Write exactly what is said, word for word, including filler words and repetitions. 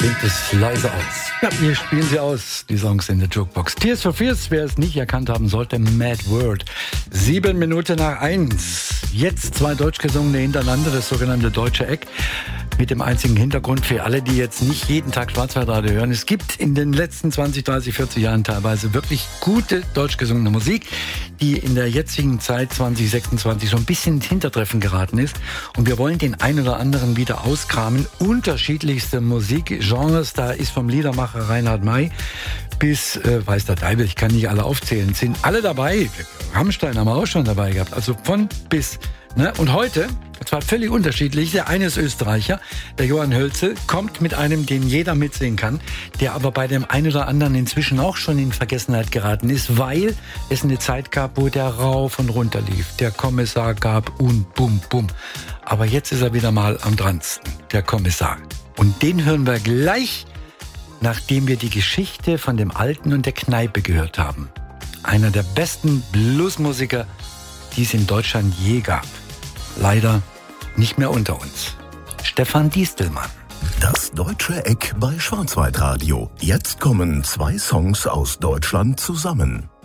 singt es leise aus. Ja, wir spielen sie aus, die Songs in der Jukebox. Tears for Fears, wer es nicht erkannt haben sollte, Mad World. Sieben Minuten nach eins. Jetzt zwei deutsch gesungene hintereinander, das sogenannte Deutsche Eck. Mit dem einzigen Hintergrund für alle, die jetzt nicht jeden Tag Schwarzwaldradio hören. Es gibt in den letzten zwanzig, dreißig, vierzig Jahren teilweise wirklich gute deutsch gesungene Musik, die in der jetzigen Zeit zwanzig sechsundzwanzig so ein bisschen ins Hintertreffen geraten ist. Und wir wollen den einen oder anderen wieder auskramen. Unterschiedlichste Musikgenres, da ist vom Liedermacher Reinhard May bis äh, weiß der Deibel, ich kann nicht alle aufzählen, sind alle dabei. Rammstein haben wir auch schon dabei gehabt, also von bis. Ne? Und heute, zwar völlig unterschiedlich, der eine ist Österreicher, der Johann Hölzel, kommt mit einem, den jeder mitsingen kann, der aber bei dem einen oder anderen inzwischen auch schon in Vergessenheit geraten ist, weil es eine Zeit gab, wo der rauf und runter lief, der Kommissar gab und bum, bum. Aber jetzt ist er wieder mal am dransten, der Kommissar. Und den hören wir gleich, nachdem wir die Geschichte von dem Alten und der Kneipe gehört haben. Einer der besten Bluesmusiker, die es in Deutschland je gab. Leider nicht mehr unter uns. Stefan Distelmann. Das Deutsche Eck bei Schwarzwaldradio. Jetzt kommen zwei Songs aus Deutschland zusammen.